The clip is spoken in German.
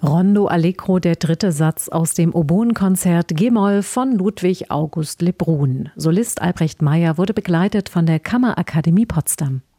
Rondo Allegro, der dritte Satz aus dem Oboenkonzert G-Moll von Ludwig August Lebrun. Solist Albrecht Meyer wurde begleitet von der Kammerakademie Potsdam.